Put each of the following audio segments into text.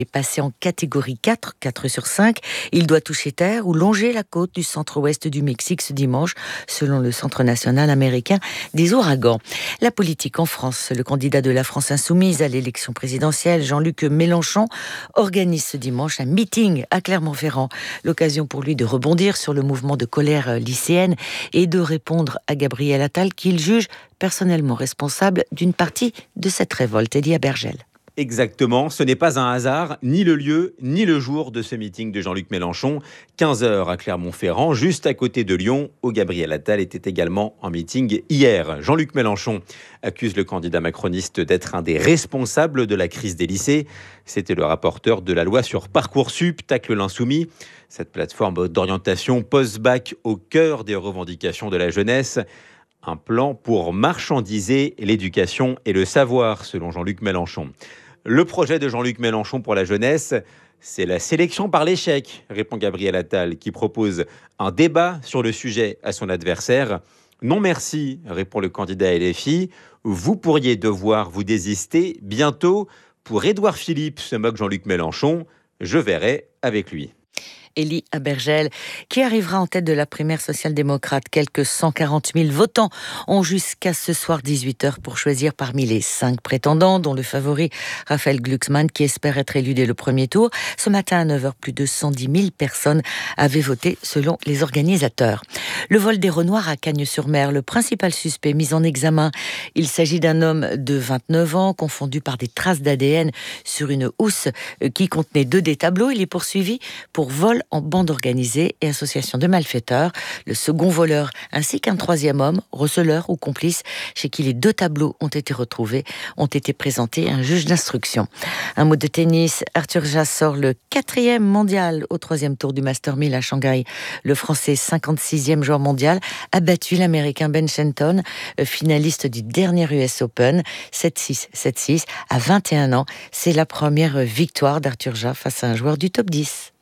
est passé en catégorie 4, 4 sur 5. Il doit toucher terre ou longer la côte du centre-ouest du Mexique ce dimanche, selon le Centre national américain des ouragans. La politique en France. Le candidat de la France insoumise à l'élection présidentielle, Jean-Luc Mélenchon, organise ce dimanche un meeting à Clermont-Ferrand. L'occasion pour lui de rebondir sur le mouvement de colère lycéenne et de répondre à Gabriel Attal qu'il juge personnellement responsable d'une partie de cette révolte. Elie Abergel. Exactement, ce n'est pas un hasard, ni le lieu, ni le jour de ce meeting de Jean-Luc Mélenchon. 15h à Clermont-Ferrand, juste à côté de Lyon, où Gabriel Attal était également en meeting hier. Jean-Luc Mélenchon accuse le candidat macroniste d'être un des responsables de la crise des lycées. C'était le rapporteur de la loi sur Parcoursup, tacle l'insoumis. Cette plateforme d'orientation post-bac au cœur des revendications de la jeunesse. Un plan pour marchandiser l'éducation et le savoir, selon Jean-Luc Mélenchon. Le projet de Jean-Luc Mélenchon pour la jeunesse, c'est la sélection par l'échec, répond Gabriel Attal, qui propose un débat sur le sujet à son adversaire. Non merci, répond le candidat LFI. Vous pourriez devoir vous désister bientôt. Pour Édouard Philippe, se moque Jean-Luc Mélenchon. Je verrai avec lui. Elie Abergel, qui arrivera en tête de la primaire social-démocrate. Quelques 140 000 votants ont jusqu'à ce soir 18h pour choisir parmi les 5 prétendants, dont le favori Raphaël Glucksmann, qui espère être élu dès le premier tour. Ce matin à 9h, plus de 110 000 personnes avaient voté selon les organisateurs. Le vol des Renoirs à Cagnes-sur-Mer, le principal suspect mis en examen. Il s'agit d'un homme de 29 ans, confondu par des traces d'ADN sur une housse qui contenait 2 des tableaux. Il est poursuivi pour vol en bande organisée et association de malfaiteurs. Le second voleur ainsi qu'un troisième homme, receleur ou complice, chez qui les 2 tableaux ont été retrouvés, ont été présentés à un juge d'instruction. Un mot de tennis, Arthur Jas sort le 4e mondial au 3e tour du Master 1000 à Shanghai. Le Français 56e joueur mondial a battu l'Américain Ben Shelton, finaliste du dernier US Open, 7-6, 7-6 à 21 ans. C'est la première victoire d'Arthur Jas face à un joueur du top 10.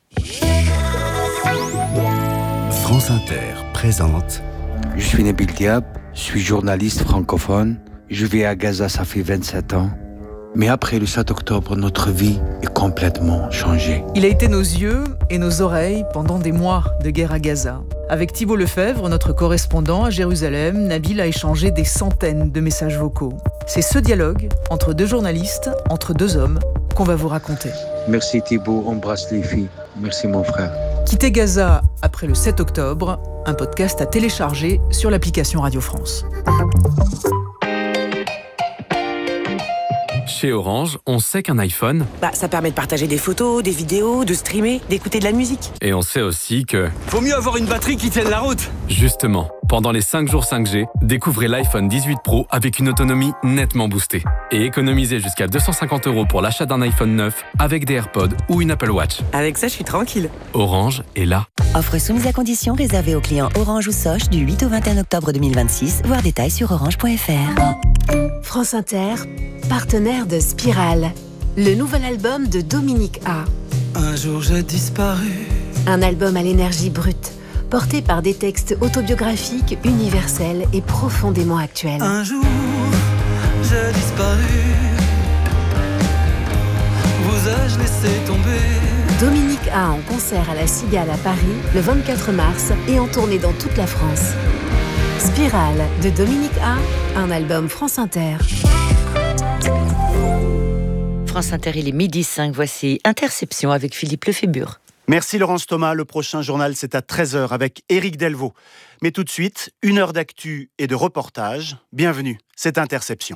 France Inter présente. Je suis Nabil Diab, je suis journaliste francophone. Je vis à Gaza, ça fait 27 ans. Mais après le 7 octobre, notre vie est complètement changée. Il a été nos yeux et nos oreilles pendant des mois de guerre à Gaza. Avec Thibault Lefebvre, notre correspondant à Jérusalem, Nabil a échangé des centaines de messages vocaux. C'est ce dialogue entre 2 journalistes, entre 2 hommes, qu'on va vous raconter. Merci Thibault, embrasse les filles. Merci mon frère. Quitter Gaza après le 7 octobre, un podcast à télécharger sur l'application Radio France. Chez Orange, on sait qu'un iPhone... ça permet de partager des photos, des vidéos, de streamer, d'écouter de la musique. Et on sait aussi que... Vaut mieux avoir une batterie qui tienne la route. Justement, pendant les 5 jours 5G, découvrez l'iPhone 18 Pro avec une autonomie nettement boostée. Et économisez jusqu'à 250 € pour l'achat d'un iPhone 9 avec des AirPods ou une Apple Watch. Avec ça, je suis tranquille. Orange est là. Offre soumise à condition réservée aux clients Orange ou Soch du 8 au 21 octobre 2026. Voir détails sur orange.fr. France Inter, partenaire de Spirale, le nouvel album de Dominique A. Un jour j'ai disparu. Un album à l'énergie brute, porté par des textes autobiographiques, universels et profondément actuels. Un jour j'ai disparu. Vous ai-je laissé tomber? Dominique A en concert à la Cigale à Paris le 24 mars et en tournée dans toute la France. Spirale de Dominique A, un album France Inter. France Inter, il est 12h05. Voici Interception avec Philippe Lefébure. Merci Laurence Thomas. Le prochain journal, c'est à 13h avec Éric Delvaux. Mais tout de suite, 1 heure d'actu et de reportage. Bienvenue, c'est Interception.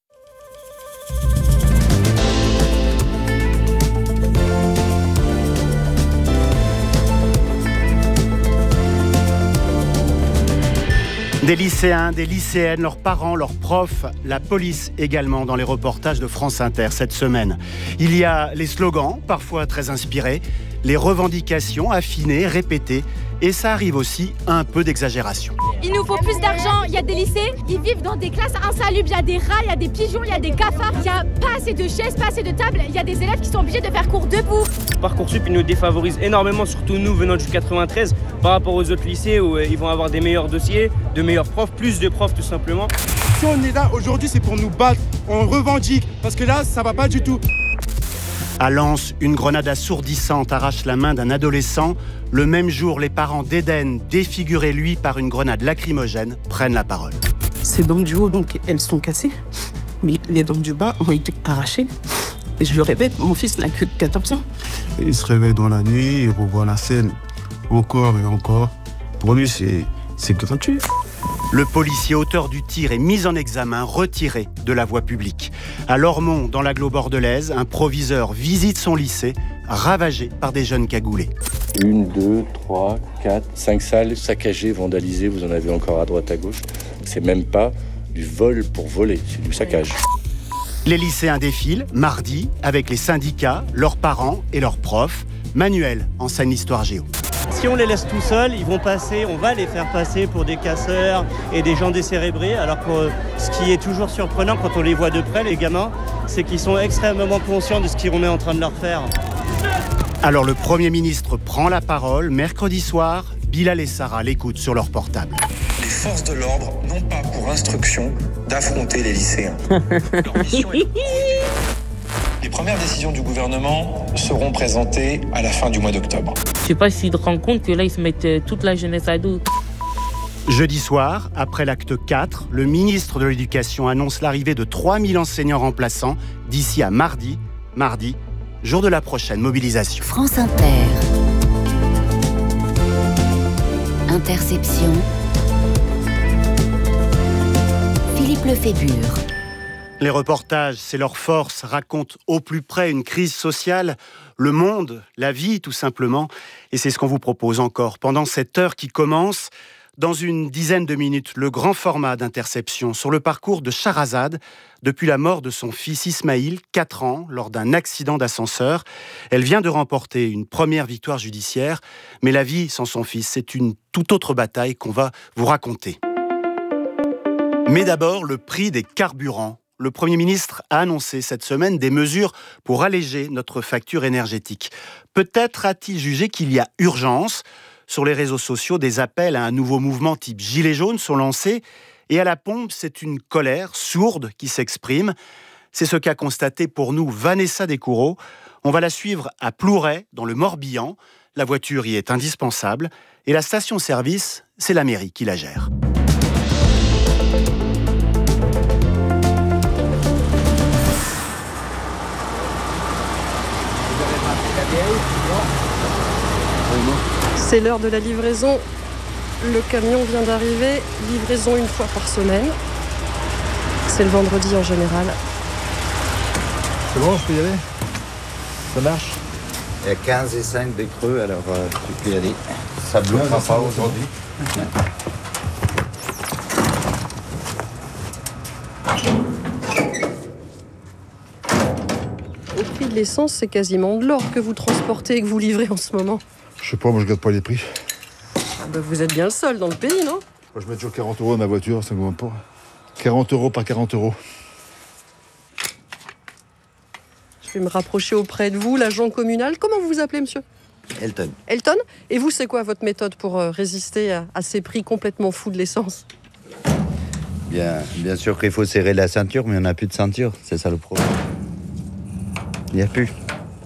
Des lycéens, des lycéennes, leurs parents, leurs profs, la police également dans les reportages de France Inter cette semaine. Il y a les slogans, parfois très inspirés, les revendications affinées, répétées, et ça arrive aussi un peu d'exagération. Il nous faut plus d'argent, il y a des lycées, ils vivent dans des classes insalubres, il y a des rats, il y a des pigeons, il y a des cafards, il n'y a pas assez de chaises, pas assez de tables, il y a des élèves qui sont obligés de faire cours debout. Parcoursup, il nous défavorise énormément, surtout nous venant du 93, par rapport aux autres lycées où ils vont avoir des meilleurs dossiers, de meilleurs profs, plus de profs tout simplement. Si on est là aujourd'hui, c'est pour nous battre, on revendique, parce que là, ça va pas du tout. À Lens, une grenade assourdissante arrache la main d'un adolescent. Le même jour, les parents d'Eden, défigurés lui par une grenade lacrymogène, prennent la parole. Ses dents du haut, donc, elles sont cassées. Mais les dents du bas ont été arrachées. Et je le répète, mon fils n'a que 14 ans. Il se réveille dans la nuit, il revoit la scène encore et encore. Pour lui, c'est gratuit. Le policier auteur du tir est mis en examen, retiré de la voie publique. À Lormont, dans l'agglo bordelaise, un proviseur visite son lycée, ravagé par des jeunes cagoulés. 1, 2, 3, 4, 5 salles saccagées, vandalisées, vous en avez encore à droite, à gauche. C'est même pas du vol pour voler, c'est du saccage. Les lycéens défilent, mardi, avec les syndicats, leurs parents et leurs profs. Manuel enseigne l'histoire géo. Si on les laisse tout seuls, on va les faire passer pour des casseurs et des gens décérébrés. Alors que ce qui est toujours surprenant quand on les voit de près, les gamins, c'est qu'ils sont extrêmement conscients de ce qu'on est en train de leur faire. Alors le Premier ministre prend la parole. Mercredi soir, Bilal et Sarah l'écoutent sur leur portable. Les forces de l'ordre n'ont pas pour instruction d'affronter les lycéens. Leur mission est... Les premières décisions du gouvernement seront présentées à la fin du mois d'octobre. Je ne sais pas s'ils se rendent compte que là, ils se mettent toute la jeunesse à dos. Jeudi soir, après l'acte 4, le ministre de l'Éducation annonce l'arrivée de 3000 enseignants remplaçants d'ici à mardi, jour de la prochaine mobilisation. France Inter. Interception. Philippe Lefébure. Les reportages, c'est leur force, racontent au plus près une crise sociale, le monde, la vie tout simplement. Et c'est ce qu'on vous propose encore pendant cette heure qui commence. Dans une dizaine de minutes, le grand format d'Interception sur le parcours de Shahrazad depuis la mort de son fils Ismaïl, 4 ans, lors d'un accident d'ascenseur. Elle vient de remporter une première victoire judiciaire, mais la vie sans son fils, c'est une toute autre bataille qu'on va vous raconter. Mais d'abord, le prix des carburants. Le Premier ministre a annoncé cette semaine des mesures pour alléger notre facture énergétique. Peut-être a-t-il jugé qu'il y a urgence. Sur les réseaux sociaux, des appels à un nouveau mouvement type Gilets jaunes sont lancés. Et à la pompe, c'est une colère sourde qui s'exprime. C'est ce qu'a constaté pour nous Vanessa Descoureaux. On va la suivre à Plouray, dans le Morbihan. La voiture y est indispensable. Et la station-service, c'est la mairie qui la gère. C'est l'heure de la livraison. Le camion vient d'arriver. Livraison une fois par semaine. C'est le vendredi en général. C'est bon, je peux y aller? Ça marche? Il y a 15 et 5 des creux, alors tu peux y aller. Ça bloquera pas aujourd'hui. Au prix de l'essence, c'est quasiment de l'or que vous transportez et que vous livrez en ce moment. Je sais pas, moi je regarde pas les prix. Ah bah vous êtes bien le seul dans le pays, non? Moi je mets toujours 40 € dans ma voiture, ça ne me pas. 40 € par 40 €. Je vais me rapprocher auprès de vous, l'agent communal. Comment vous vous appelez, monsieur? Elton. Elton? Et vous, c'est quoi votre méthode pour résister à ces prix complètement fous de l'essence? Bien sûr qu'il faut serrer la ceinture, mais il n'y en a plus de ceinture. C'est ça le problème. Il n'y a plus.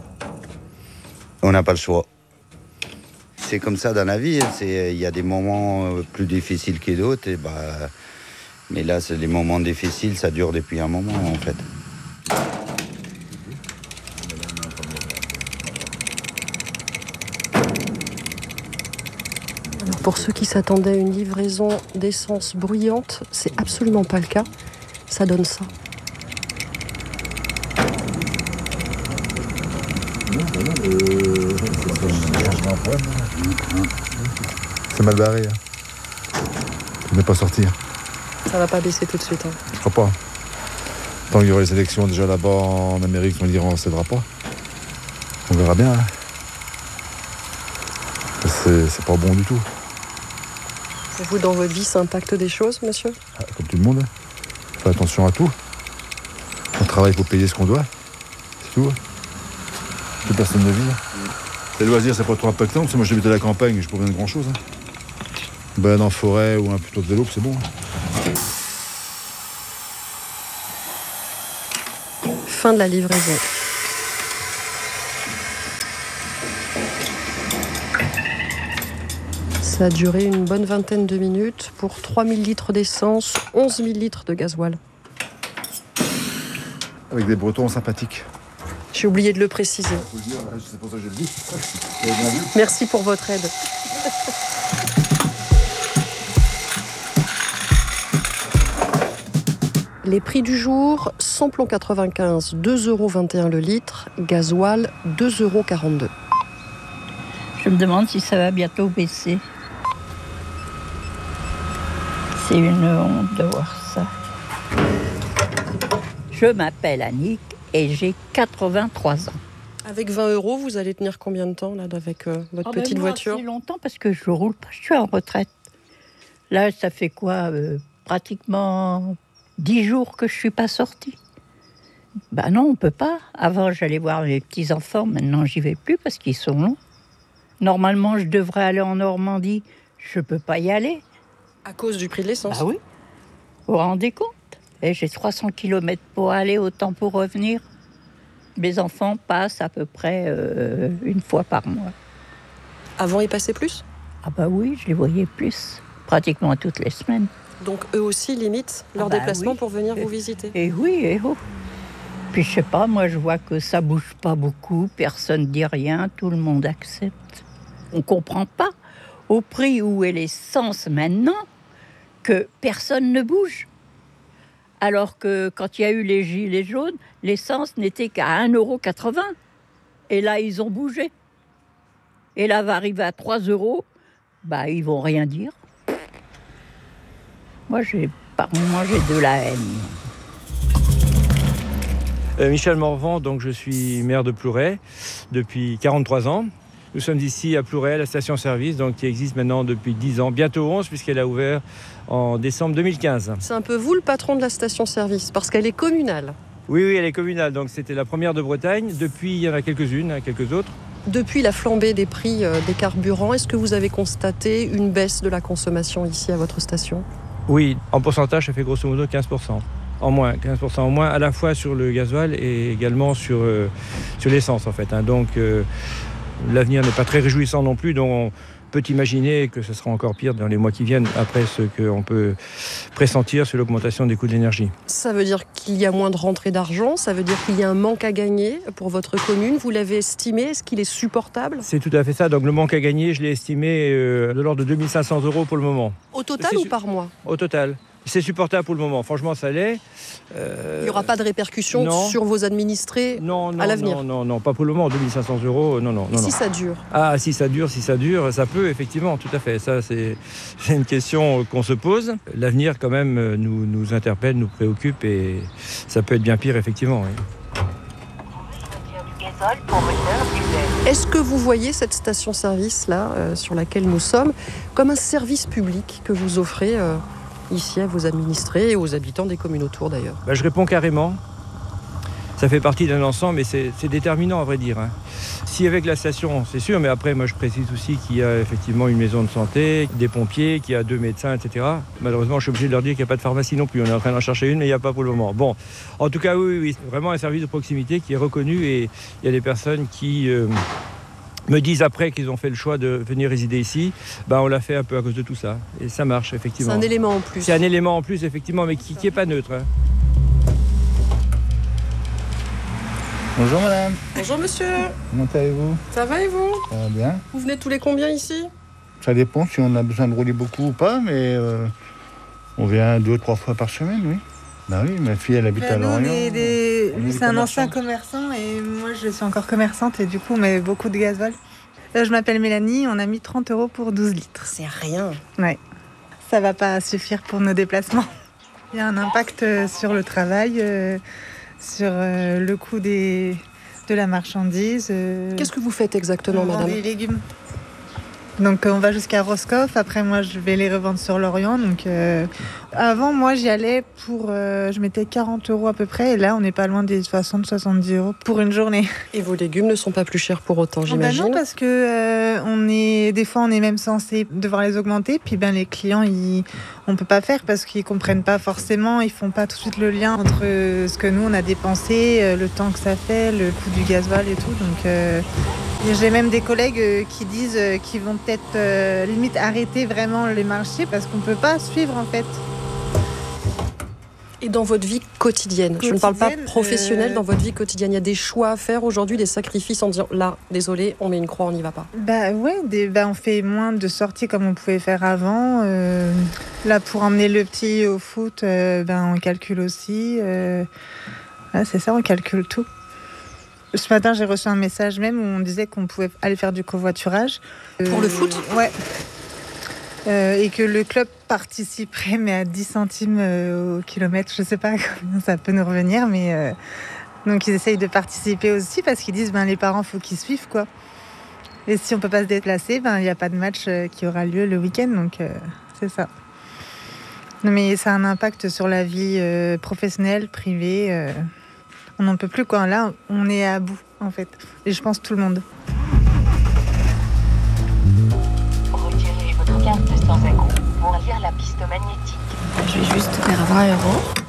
On n'a pas le choix. C'est comme ça dans la vie. Il y a des moments plus difficiles que d'autres. Mais là, c'est les moments difficiles, ça dure depuis un moment, en fait. Alors pour ceux qui s'attendaient à une livraison d'essence bruyante, c'est absolument pas le cas. Ça donne ça. C'est mal barré. Je ne vais pas sortir. Ça va pas baisser tout de suite. Hein. Je crois pas. Tant qu'il y aura les élections déjà là-bas en Amérique, on dira on ne cédera pas. On verra bien. Hein. C'est pas bon du tout. Pour vous, dans votre vie, ça impacte des choses, monsieur? Comme tout le monde. Fais attention à tout. On travaille pour payer ce qu'on doit. C'est tout. Toute personne de vie. Les loisirs, c'est pas trop impactant, parce que moi j'habite à la campagne et je n'ai pas besoin de grand chose. Une balade en forêt ou un plutôt de vélo, c'est bon. Fin de la livraison. Ça a duré une bonne vingtaine de minutes pour 3000 litres d'essence, 11 000 litres de gasoil. Avec des Bretons sympathiques. J'ai oublié de le préciser. C'est pour ça que je le dis. Merci pour votre aide. Les prix du jour, samplon 95, 2,21 € le litre, gasoil 2,42 €. Je me demande si ça va bientôt baisser. C'est une honte de voir ça. Je m'appelle Annick et j'ai 83 ans. Avec 20 €, vous allez tenir combien de temps là, avec votre petite voiture ? Assez longtemps parce que je roule pas, je suis en retraite. Là, ça fait quoi pratiquement 10 jours que je suis pas sortie. Ben non, on peut pas. Avant, j'allais voir mes petits-enfants. Maintenant, j'y vais plus parce qu'ils sont longs. Normalement, je devrais aller en Normandie. Je peux pas y aller. À cause du prix de l'essence ? Ah oui. Vous vous rendez compte ? Et j'ai 300 km pour aller, autant pour revenir. Mes enfants passent à peu près une fois par mois. Avant, ils passaient plus ? Ah bah oui, je les voyais plus. Pratiquement toutes les semaines. Donc eux aussi limitent leur déplacement pour venir vous visiter. Et oui, et oh. Puis je sais pas, moi je vois que ça bouge pas beaucoup, personne dit rien, tout le monde accepte. On comprend pas, au prix où est l'essence maintenant, que personne ne bouge. Alors que quand il y a eu les gilets jaunes, l'essence n'était qu'à 1,80 €. Et là, ils ont bougé. Et là, va arriver à 3 €, bah ils vont rien dire. Moi, j'ai de la haine. Michel Morvan, donc je suis maire de Plouray depuis 43 ans. Nous sommes ici à Plouray, la station-service, donc qui existe maintenant depuis 10 ans, bientôt 11, puisqu'elle a ouvert en décembre 2015. C'est un peu vous le patron de la station-service, parce qu'elle est communale. Oui, elle est communale, donc c'était la première de Bretagne. Depuis, il y en a quelques-unes, quelques autres. Depuis la flambée des prix des carburants, est-ce que vous avez constaté une baisse de la consommation ici à votre station ? Oui, en pourcentage, ça fait grosso modo 15%. En moins, 15% en moins, à la fois sur le gasoil et également sur l'essence, en fait. Donc, l'avenir n'est pas très réjouissant non plus, donc on peut imaginer que ce sera encore pire dans les mois qui viennent, après ce qu'on peut pressentir sur l'augmentation des coûts de l'énergie. Ça veut dire qu'il y a moins de rentrée d'argent, ça veut dire qu'il y a un manque à gagner pour votre commune. Vous l'avez estimé, est-ce qu'il est supportable ? C'est tout à fait ça, donc le manque à gagner, je l'ai estimé de l'ordre de 2 500 € pour le moment. Au total ou par mois ? Au total. C'est supportable pour le moment, franchement ça l'est. Il n'y aura pas de répercussions sur vos administrés à l'avenir ? Non, pas pour le moment, 2 500 €, non. Si ça dure ? Ah, si ça dure, ça peut, effectivement, tout à fait. Ça, c'est une question qu'on se pose. L'avenir, quand même, nous interpelle, nous préoccupe, et ça peut être bien pire, effectivement. Oui. Est-ce que vous voyez cette station-service, là, sur laquelle nous sommes, comme un service public que vous offrez ici à vos administrés et aux habitants des communes autour d'ailleurs ? Je réponds carrément. Ça fait partie d'un ensemble et c'est déterminant à vrai dire. Si avec la station, c'est sûr, mais après moi je précise aussi qu'il y a effectivement une maison de santé, des pompiers, qu'il y a 2 médecins, etc. Malheureusement je suis obligé de leur dire qu'il n'y a pas de pharmacie non plus. On est en train d'en chercher une mais il n'y a pas pour le moment. Bon, en tout cas oui, vraiment un service de proximité qui est reconnu et il y a des personnes qui me disent après qu'ils ont fait le choix de venir résider ici, on l'a fait un peu à cause de tout ça. Et ça marche, effectivement. C'est un élément en plus. C'est un élément en plus, effectivement, mais qui n'est pas neutre. Bonjour madame. Bonjour monsieur. Comment allez-vous ? Ça va et vous ? Ça va bien. Vous venez tous les combien ici ? Ça dépend si on a besoin de rouler beaucoup ou pas, mais on vient 2 ou 3 fois par semaine, oui. Oui, ma fille elle habite à Lorient. Lui c'est un ancien commerçant et moi je suis encore commerçante et du coup on met beaucoup de gasoil. Je m'appelle Mélanie, on a mis 30 € pour 12 litres. C'est rien. Ouais, ça va pas suffire pour nos déplacements. Il y a un impact sur le travail, sur le coût de la marchandise. Qu'est-ce que vous faites exactement, madame ? Des légumes. Donc on va jusqu'à Roscoff, après moi je vais les revendre sur Lorient, donc Avant, moi, j'y allais pour... je mettais 40 € à peu près. Et là, on n'est pas loin des 60-70 € pour une journée. Et vos légumes ne sont pas plus chers pour autant, j'imagine? Non, parce que des fois, on est même censé devoir les augmenter. Puis les clients, on ne peut pas faire parce qu'ils ne comprennent pas forcément. Ils ne font pas tout de suite le lien entre ce que nous, on a dépensé, le temps que ça fait, le coût du gasoil et tout. Donc, j'ai même des collègues qui disent qu'ils vont peut-être limite arrêter vraiment les marchés parce qu'on ne peut pas suivre en fait. Et dans votre vie quotidienne, je ne parle pas professionnelle, dans votre vie quotidienne, il y a des choix à faire aujourd'hui, des sacrifices en disant là, désolé, on met une croix, on n'y va pas. On fait moins de sorties comme on pouvait faire avant. Là, pour emmener le petit au foot, on calcule aussi. C'est ça, on calcule tout. Ce matin, j'ai reçu un message même où on disait qu'on pouvait aller faire du covoiturage. Pour le foot ? Ouais. Et que le club participerait, mais à 10 centimes au kilomètre. Je ne sais pas combien ça peut nous revenir, mais donc ils essayent de participer aussi parce qu'ils disent les parents, il faut qu'ils suivent, quoi. Et si on ne peut pas se déplacer, il n'y a pas de match qui aura lieu le week-end, donc c'est ça. Mais ça a un impact sur la vie professionnelle, privée. On n'en peut plus, quoi. Là, on est à bout, en fait. Et je pense tout le monde. Retirez votre carte sans écho pour lire la piste magnétique. Je vais juste faire 20 €.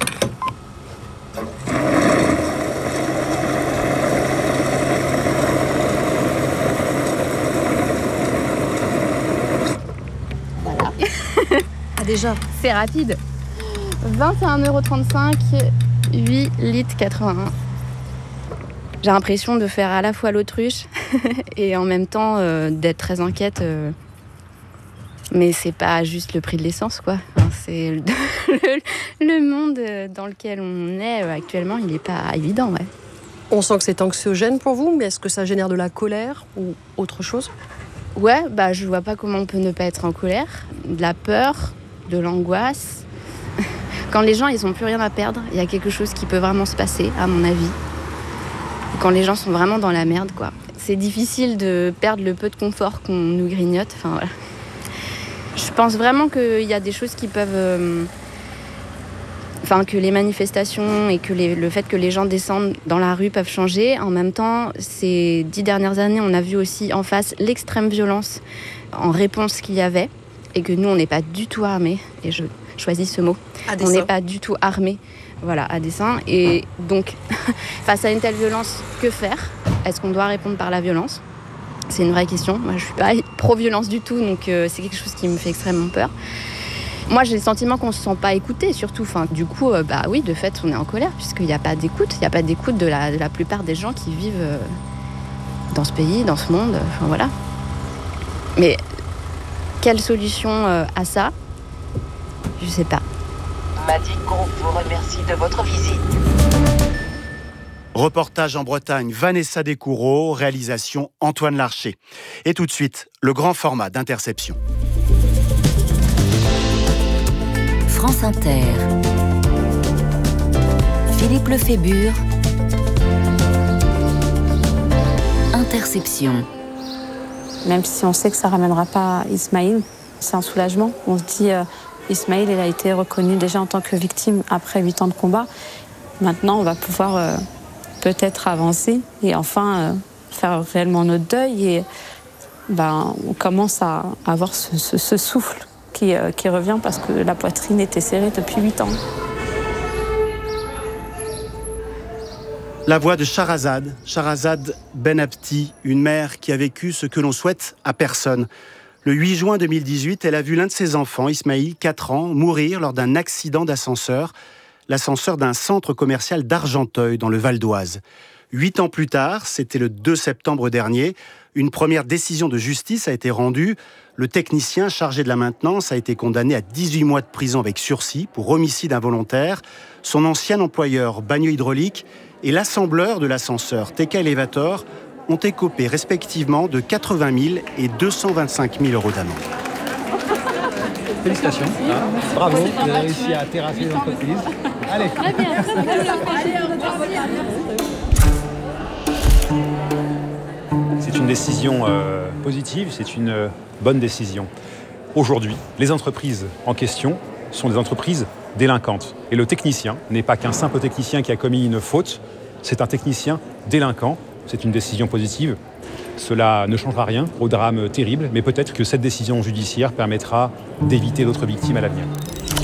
Voilà. Déjà, c'est rapide. 21,35 €, 8 litres 81. J'ai l'impression de faire à la fois l'autruche et en même temps d'être très inquiète. Mais c'est pas juste le prix de l'essence, quoi. C'est le monde dans lequel on est actuellement, il n'est pas évident, ouais. On sent que c'est anxiogène pour vous, mais est-ce que ça génère de la colère ou autre chose? Ouais, je vois pas comment on peut ne pas être en colère. De la peur, de l'angoisse. Quand les gens, ils n'ont plus rien à perdre, il y a quelque chose qui peut vraiment se passer, à mon avis. Quand les gens sont vraiment dans la merde, quoi. C'est difficile de perdre le peu de confort qu'on nous grignote. Enfin, voilà. Je pense vraiment qu'il y a des choses qui peuvent... que les manifestations et que le fait que les gens descendent dans la rue peuvent changer. En même temps, ces 10 dernières années, on a vu aussi en face l'extrême violence en réponse qu'il y avait. Et que nous, on n'est pas du tout armés. Et je choisis ce mot. On n'est pas du tout armés, voilà, à dessein. Et donc, face à une telle violence, que faire? Est-ce qu'on doit répondre par la violence? C'est une vraie question. Moi, je ne suis pas pro-violence du tout, donc c'est quelque chose qui me fait extrêmement peur. Moi, j'ai le sentiment qu'on ne se sent pas écouté, surtout. Du coup, oui, de fait, on est en colère, puisqu'il n'y a pas d'écoute. Il n'y a pas d'écoute de la plupart des gens qui vivent dans ce pays, dans ce monde. Enfin, voilà. Mais quelle solution à ça? Je sais pas. Magic Group vous remercie de votre visite. Reportage en Bretagne, Vanessa Descoureaux, réalisation Antoine Larcher. Et tout de suite, le grand format d'Interception. France Inter. Philippe Lefébure. Interception. Même si on sait que ça ne ramènera pas Ismaïl, c'est un soulagement. On se dit, Ismaïl, il a été reconnu déjà en tant que victime après 8 ans de combat. Maintenant, on va pouvoir peut-être avancer et enfin faire réellement notre deuil. Et on commence à avoir ce souffle qui revient parce que la poitrine était serrée depuis 8 ans. La voix de Shahrazad Benabti, une mère qui a vécu ce que l'on souhaite à personne. Le 8 juin 2018, elle a vu l'un de ses enfants, Ismaïl, 4 ans, mourir lors d'un accident d'ascenseur, l'ascenseur d'un centre commercial d'Argenteuil, dans le Val d'Oise. 8 ans plus tard, c'était le 2 septembre dernier, une première décision de justice a été rendue. Le technicien chargé de la maintenance a été condamné à 18 mois de prison avec sursis pour homicide involontaire. Son ancien employeur, Bagneux Hydraulique, et l'assembleur de l'ascenseur, TK Elevator, ont écopé respectivement de 80 000 et 225 000 € d'amende. Félicitations. Bravo, vous avez réussi à terrasser l'entreprise. Allez. C'est une décision positive, c'est une bonne décision. Aujourd'hui, les entreprises en question sont des entreprises délinquantes. Et le technicien n'est pas qu'un simple technicien qui a commis une faute, c'est un technicien délinquant. C'est une décision positive. Cela ne changera rien au drame terrible, mais peut-être que cette décision judiciaire permettra d'éviter d'autres victimes à l'avenir.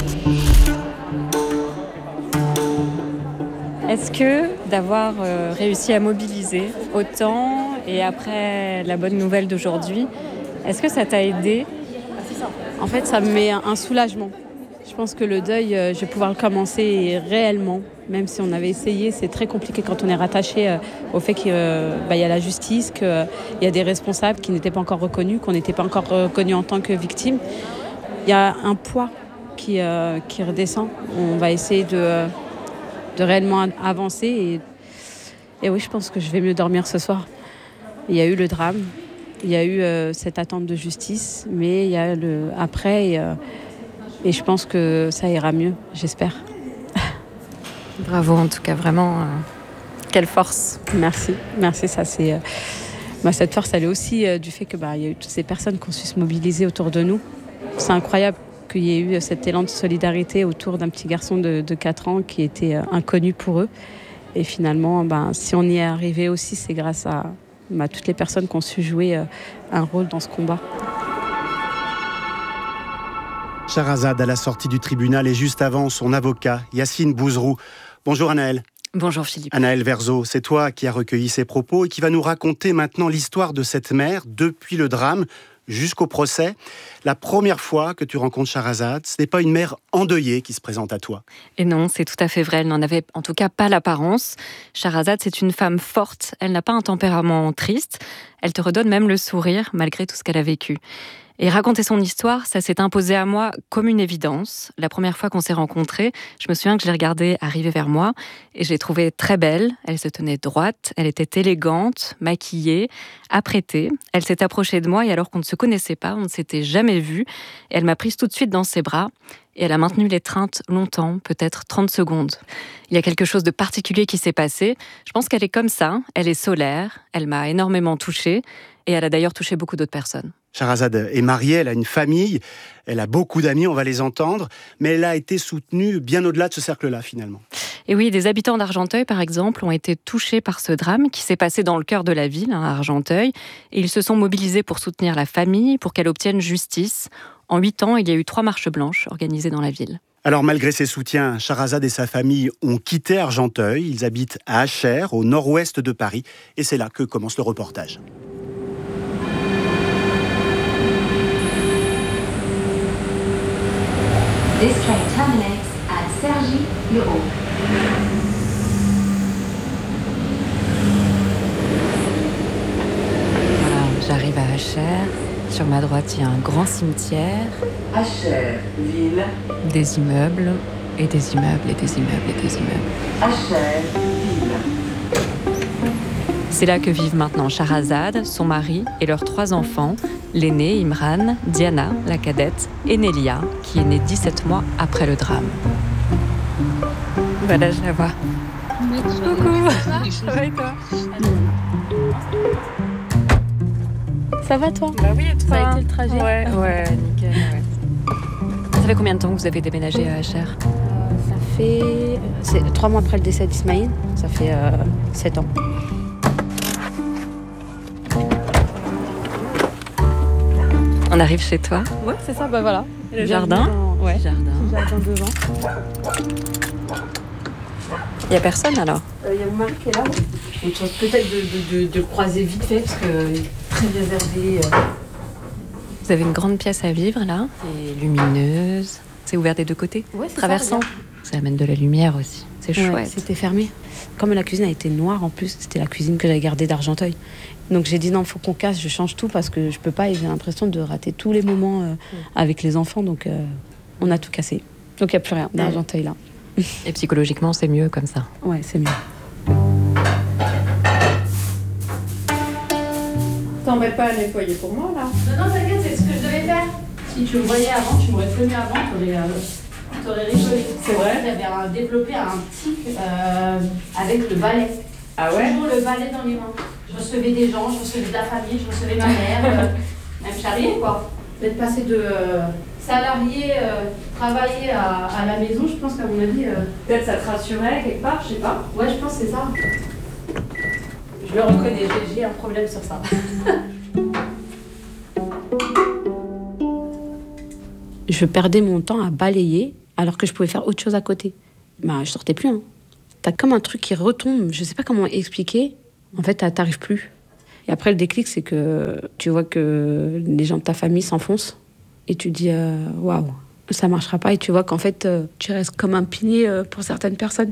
Est-ce que d'avoir réussi à mobiliser autant et après la bonne nouvelle d'aujourd'hui, est-ce que ça t'a aidé ? En fait, ça me met un soulagement. Je pense que le deuil, je vais pouvoir le commencer réellement. Même si on avait essayé, c'est très compliqué quand on est rattaché au fait qu'il y a la justice, qu'il y a des responsables qui n'étaient pas encore reconnus, qu'on n'était pas encore reconnus en tant que victime. Il y a un poids qui redescend. On va essayer de réellement avancer. Et oui, je pense que je vais mieux dormir ce soir. Il y a eu le drame, il y a eu cette attente de justice, mais il y a le après et je pense que ça ira mieux, j'espère. Bravo, en tout cas, vraiment, quelle force. Merci, ça c'est... cette force, elle est aussi du fait qu'il y a eu toutes ces personnes qui ont su se mobiliser autour de nous. C'est incroyable qu'il y ait eu cet élan de solidarité autour d'un petit garçon de 4 ans qui était inconnu pour eux. Et finalement, si on y est arrivé aussi, c'est grâce à toutes les personnes qui ont su jouer un rôle dans ce combat. Shahrazad à la sortie du tribunal et juste avant, son avocat, Yacine Bouzrou. Bonjour Anaëlle. Bonjour Philippe. Anaëlle Verzo, c'est toi qui as recueilli ces propos et qui va nous raconter maintenant l'histoire de cette mère depuis le drame jusqu'au procès. La première fois que tu rencontres Shahrazad, ce n'est pas une mère endeuillée qui se présente à toi. Et non, c'est tout à fait vrai. Elle n'en avait en tout cas pas l'apparence. Shahrazad, c'est une femme forte. Elle n'a pas un tempérament triste. Elle te redonne même le sourire malgré tout ce qu'elle a vécu. Et raconter son histoire, ça s'est imposé à moi comme une évidence. La première fois qu'on s'est rencontrés, je me souviens que je l'ai regardée arriver vers moi et je l'ai trouvée très belle. Elle se tenait droite, elle était élégante, maquillée, apprêtée. Elle s'est approchée de moi et alors qu'on ne se connaissait pas, on ne s'était jamais vu, elle m'a prise tout de suite dans ses bras et elle a maintenu l'étreinte longtemps, peut-être 30 secondes. Il y a quelque chose de particulier qui s'est passé. Je pense qu'elle est comme ça, elle est solaire, elle m'a énormément touchée et elle a d'ailleurs touché beaucoup d'autres personnes. Shahrazad est mariée, elle a une famille, elle a beaucoup d'amis, on va les entendre, mais elle a été soutenue bien au-delà de ce cercle-là, finalement. Et oui, des habitants d'Argenteuil, par exemple, ont été touchés par ce drame qui s'est passé dans le cœur de la ville, à Argenteuil, et ils se sont mobilisés pour soutenir la famille, pour qu'elle obtienne justice. En 8 ans, il y a eu 3 marches blanches organisées dans la ville. Alors, malgré ses soutiens, Shahrazad et sa famille ont quitté Argenteuil. Ils habitent à Achères, au nord-ouest de Paris, et c'est là que commence le reportage. This train terminates at Cergy-le-Haut. Voilà, j'arrive à Achères. Sur ma droite, il y a un grand cimetière. Achères, ville. Des immeubles, et des immeubles, et des immeubles, et des immeubles. Achères, ville. C'est là que vivent maintenant Shahrazad, son mari et leurs 3 enfants, l'aîné Imran, Diana, la cadette, et Nelia, qui est née 17 mois après le drame. Voilà, je la vois. Coucou. Ça va et toi? Ça va toi? Bah oui, et toi? Ça a été le trajet? Ouais, nickel. Ouais. Ça fait combien de temps que vous avez déménagé à Achères? Ça fait... C'est 3 mois après le décès d'Ismaïl. Ça fait 7 ans. On arrive chez toi? Ouais, c'est ça, bah voilà. Le jardin? Ouais, jardin. Le jardin devant. Il n'y a personne alors? Il y a le mari qui est là. On tente peut-être de le croiser vite fait parce qu'il est très réservé. Vous avez une grande pièce à vivre là, c'est lumineuse, c'est ouvert des 2 côtés, ouais, c'est traversant. Ça amène de la lumière aussi, c'est chouette. Ouais, c'était fermé. Comme la cuisine a été noire en plus, c'était la cuisine que j'avais gardée d'Argenteuil. Donc j'ai dit non, il faut qu'on casse, je change tout parce que je peux pas et j'ai l'impression de rater tous les moments avec les enfants. Donc on a tout cassé. Donc il n'y a plus rien d'Argenteuil là. Et psychologiquement, c'est mieux comme ça? Ouais, c'est mieux. T'embêtes pas à nettoyer pour moi là? Non, t'inquiète, c'est ce que je devais faire. Si tu me voyais avant, tu m'aurais prévenu avant, t'aurais rigolé. C'est vrai? J'avais développé un tic avec le balai. Ah ouais? Toujours le balai dans les mains. Je recevais des gens, je recevais de la famille, je recevais ma mère, même Charlie, quoi. D'être passé de salarié travailler à la maison, je pense qu'à mon avis, peut-être ça te rassurait quelque part, je sais pas. Ouais, je pense que c'est ça. Je le reconnais, j'ai un problème sur ça. Je perdais mon temps à balayer alors que je pouvais faire autre chose à côté. Bah, je sortais plus. Hein. T'as comme un truc qui retombe, je sais pas comment expliquer. En fait, t'arrives plus. Et après, le déclic, c'est que tu vois que les gens de ta famille s'enfoncent. Et tu dis, waouh, ça marchera pas. Et tu vois qu'en fait, tu restes comme un pilier pour certaines personnes.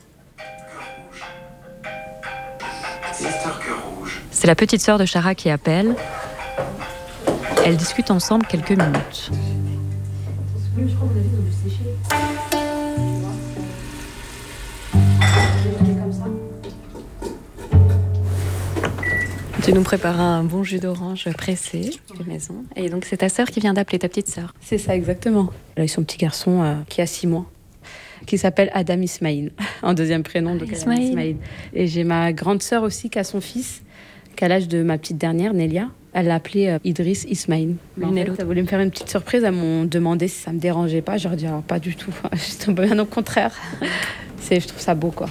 C'est la petite sœur de Chara qui appelle. Elles discutent ensemble quelques minutes. Je crois que vous avez dû sécher. Tu nous prépares un bon jus d'orange pressé de maison. Et donc c'est ta sœur qui vient d'appeler, ta petite sœur. C'est ça, exactement. Elle a eu son petit garçon qui a 6 mois, qui s'appelle Adam Ismail, en deuxième prénom. Donc Ismail. Et j'ai ma grande sœur aussi qui a son fils, qui a l'âge de ma petite dernière, Nelia. Elle l'a appelé Idriss Ismail. Elle voulait me faire une petite surprise. Elles m'ont demandé si ça me dérangeait pas. Je leur ai dit alors, pas du tout. Je tombe bien au contraire. Je trouve ça beau, quoi.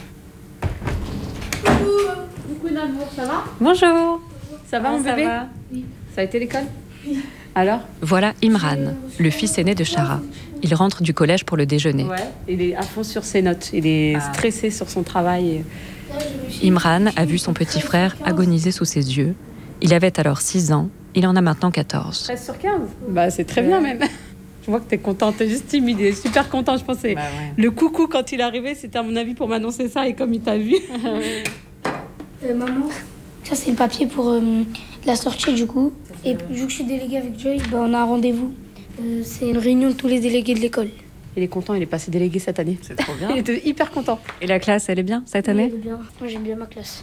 Coucou d'amour, ça va? Bonjour. Ça va mon bébé? Oui. Ça a été l'école? Oui. Alors? Voilà Imran, le fils aîné de Chara. Il rentre du collège pour le déjeuner. Ouais, il est à fond sur ses notes. Il est stressé sur son travail. Imran a vu son petit frère agoniser sous ses yeux. Il avait alors 6 ans, il en a maintenant 14. 13 sur 15? Bah, c'est très bien même. Je vois que t'es contente, t'es juste timide, il est super content, je pensais. Bah ouais. Le coucou quand il est arrivé, c'était à mon avis pour m'annoncer ça et comme il t'a vu. Maman, ça c'est le papier pour la sortie du coup. Et vu que je suis déléguée avec Joy, bah, on a un rendez-vous. C'est une réunion de tous les délégués de l'école. Il est content, il est passé délégué cette année. C'est trop bien. Il était hyper content. Et la classe, elle est bien cette année? Oui, elle est bien. Moi j'aime bien ma classe.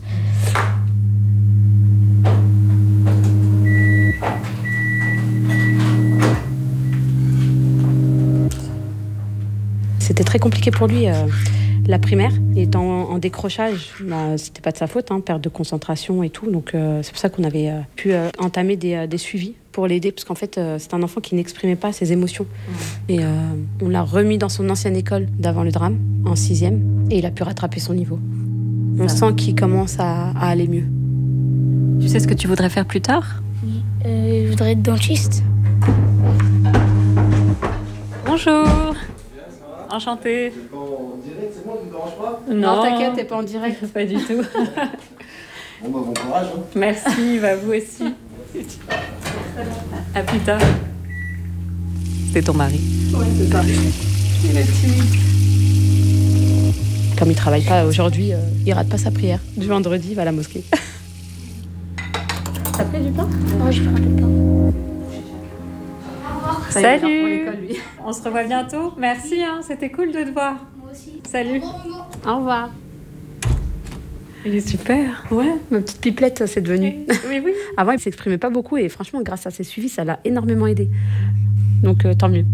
C'était très compliqué pour lui. La primaire, il était en décrochage. Bah, c'était pas de sa faute, hein, perte de concentration et tout. Donc c'est pour ça qu'on avait pu entamer des suivis pour l'aider. Parce qu'en fait, c'est un enfant qui n'exprimait pas ses émotions. Et on l'a remis dans son ancienne école d'avant le drame, en 6e. Et il a pu rattraper son niveau. On sent qu'il commence à aller mieux. Tu sais ce que tu voudrais faire plus tard? Oui, je voudrais être dentiste. Bonjour. Enchantée. T'es pas en direct, c'est moi qui ne dérange pas? Non, t'inquiète, t'es pas en direct. Pas du tout. Bon, bah, bon courage. Hein. Merci, vous aussi. À plus tard. C'est ton mari? Ouais, c'est ça. Il est timide. Comme il travaille pas aujourd'hui, il rate pas sa prière. Du vendredi, il va à la mosquée. T'as pris du pain? Moi, je ferai du pain. Salut. On se revoit bientôt. Merci, hein, c'était cool de te voir. Moi aussi. Salut. Au revoir. Il est super. Ouais, ma petite pipelette, c'est devenu. Oui, oui. Avant, il s'exprimait pas beaucoup et franchement, grâce à ses suivis, ça l'a énormément aidé. Donc, tant mieux.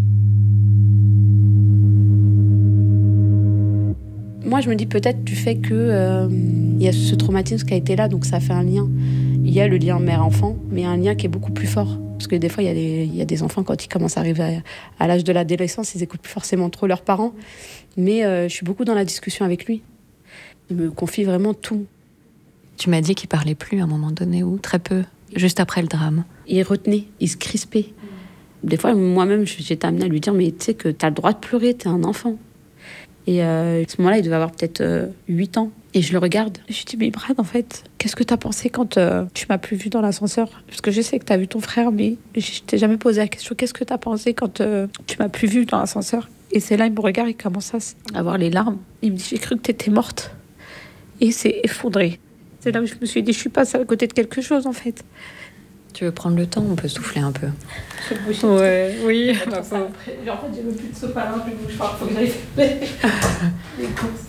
Moi, je me dis peut-être du fait que il y a ce traumatisme qui a été là, donc ça fait un lien. Il y a le lien mère-enfant, mais un lien qui est beaucoup plus fort. Parce que des fois, il y a des enfants, quand ils commencent à arriver à l'âge de l'adolescence, ils n'écoutent plus forcément trop leurs parents. Mais je suis beaucoup dans la discussion avec lui. Il me confie vraiment tout. Tu m'as dit qu'il parlait plus à un moment donné, ou très peu, juste après le drame. Il retenait, il se crispait. Des fois, moi-même, j'étais amenée à lui dire, mais tu sais que tu as le droit de pleurer, tu es un enfant. Et à ce moment-là, il devait avoir peut-être 8 ans. Et je le regarde. Je lui dis, mais Brad, en fait, qu'est-ce que t'as pensé quand tu m'as plus vu dans l'ascenseur? Parce que je sais que t'as vu ton frère, mais je t'ai jamais posé la question. Qu'est-ce que t'as pensé quand tu m'as plus vu dans l'ascenseur? Et c'est là, il me regarde, il commence à avoir les larmes. Il me dit, j'ai cru que t'étais morte. Et il s'est effondré. C'est là où je me suis dit, je suis passée à côté de quelque chose, en fait. Tu veux prendre le temps? On peut souffler un peu. Ouais, oui. En fait, j'ai même plus de sopalin, je bouge pas. Faut que j'aille faire les courses.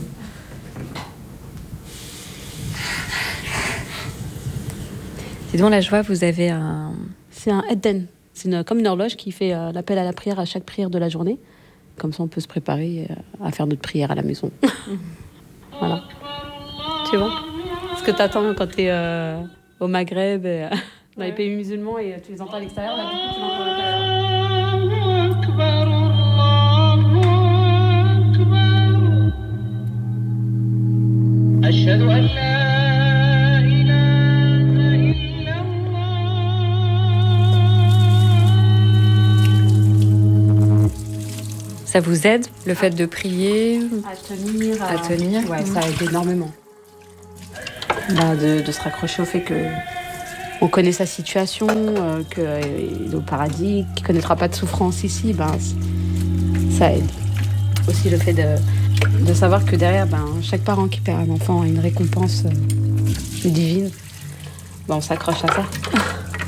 Dis donc, là, je vois, vous avez un... C'est un Eden. C'est comme une horloge qui fait l'appel à la prière à chaque prière de la journée. Comme ça, on peut se préparer à faire notre prière à la maison. Voilà. Tu vois ce que t'attends quand t'es au Maghreb, dans les pays musulmans, et tu les entends à l'extérieur, là, du coup, tu l'entends à l'intérieur. Ça vous aide, le fait de prier à tenir. Ouais, ça aide énormément. De se raccrocher au fait que on connaît sa situation, qu'il est au paradis, qu'il ne connaîtra pas de souffrance ici, ça aide. Aussi le fait de savoir que derrière, chaque parent qui perd un enfant a une récompense divine. On s'accroche à ça.